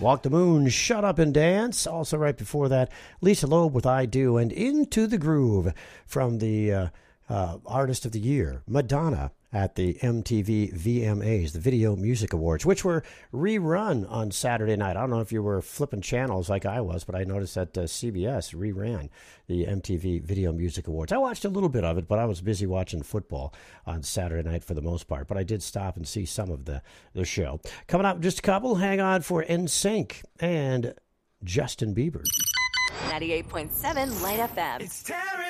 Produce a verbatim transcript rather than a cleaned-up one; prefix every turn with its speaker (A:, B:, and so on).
A: Walk the Moon, Shut Up and Dance. Also right before that, Lisa Loeb with I Do, and Into the Groove from the uh, uh, Artist of the Year, Madonna, at the M T V V M As, the Video Music Awards, which were rerun on Saturday night. I don't know if you were flipping channels like I was, but I noticed that uh, C B S reran the M T V Video Music Awards. I watched a little bit of it, but I was busy watching football on Saturday night for the most part. But I did stop and see some of the, the show. Coming up in just a couple, hang on for N Sync and Justin Bieber.
B: ninety-eight point seven Light F M.
C: It's tearing